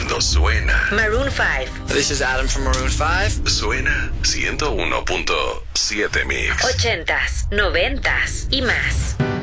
cuando suena. Maroon 5. This is Adam from Maroon 5. Suena 101.7 Mix. 80s, 90s y más.